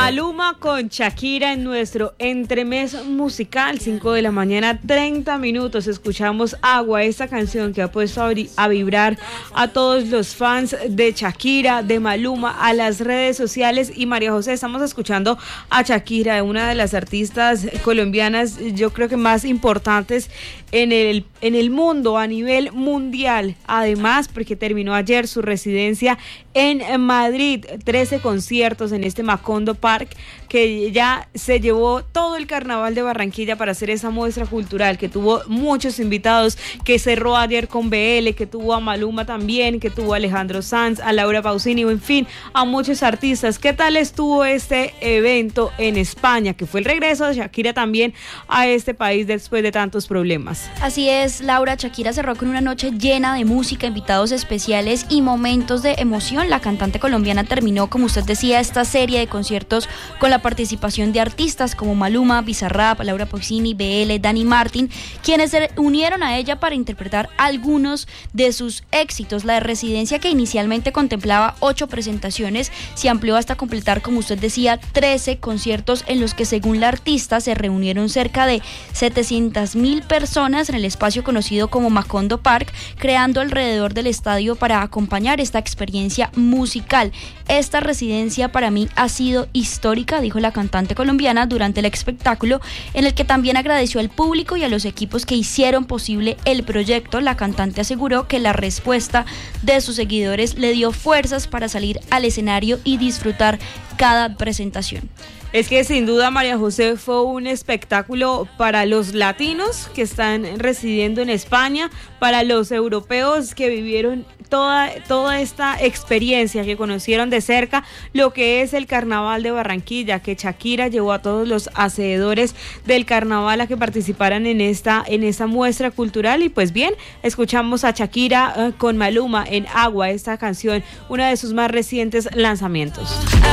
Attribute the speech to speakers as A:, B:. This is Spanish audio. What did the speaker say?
A: Maluma con Shakira en nuestro entremés musical, 5 de la mañana, 30 minutos. Escuchamos Agua, esta canción que ha puesto a vibrar a todos los fans de Shakira, de Maluma, a las redes sociales. Y María José, estamos escuchando a Shakira, una de las artistas colombianas, yo creo que más importantes en el mundo, a nivel mundial. Además, porque terminó ayer su residencia en Madrid, 13 conciertos en este Macondo Park, que ya se llevó todo el carnaval de Barranquilla para hacer esa muestra cultural, que tuvo muchos invitados, que cerró ayer con BL, que tuvo a Maluma también, que tuvo a Alejandro Sanz, a Laura Pausini, en fin, a muchos artistas. ¿Qué tal estuvo este evento en España, que fue el regreso de Shakira también a este país después de tantos problemas?
B: Así es, Laura. Shakira cerró con una noche llena de música, invitados especiales y momentos de emoción. La cantante colombiana terminó, como usted decía, esta serie de conciertos con la participación de artistas como Maluma, Bizarrap, Laura Pausini, BL, Dani Martin, quienes se unieron a ella para interpretar algunos de sus éxitos. La residencia, que inicialmente contemplaba 8 presentaciones, se amplió hasta completar, como usted decía, 13 conciertos en los que, según la artista, se reunieron cerca de 700,000 personas en el espacio conocido como Macondo Park, creando alrededor del estadio para acompañar esta experiencia musical. Esta residencia para mí ha sido histórica, dijo la cantante colombiana durante el espectáculo, en el que también agradeció al público y a los equipos que hicieron posible el proyecto. La cantante aseguró que la respuesta de sus seguidores le dio fuerzas para salir al escenario y disfrutar cada presentación.
A: Es que sin duda, María José, fue un espectáculo para los latinos que están residiendo en España, para los europeos que vivieron toda esta experiencia, que conocieron de cerca lo que es el carnaval de Barranquilla, que Shakira llevó a todos los hacedores del carnaval a que participaran en esta muestra cultural. Y pues bien, escuchamos a Shakira con Maluma en Agua, esta canción, una de sus más recientes lanzamientos.